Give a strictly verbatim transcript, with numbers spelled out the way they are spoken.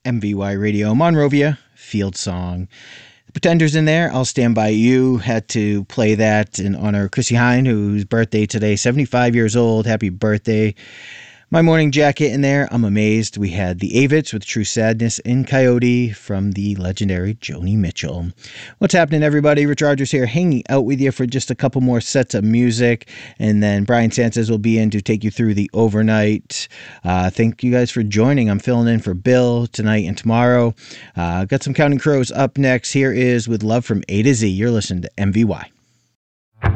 M V Y Radio, Monrovia, Field Song. The Pretenders in there, I'll Stand By You. Had to play that in honor of Chrissy Hine, whose birthday today, seventy-five years old. Happy birthday. My Morning Jacket in there, I'm Amazed. We had the Avits with True Sadness in Coyote from the legendary Joni Mitchell. What's happening, everybody? Rich Rogers here, hanging out with you for just a couple more sets of music, and then Brian Sanchez will be in to take you through the overnight. Uh, thank you guys for joining. I'm filling in for Bill tonight and tomorrow. Uh, got some Counting Crows up next. Here is With Love from A to Z. You're listening to M V Y.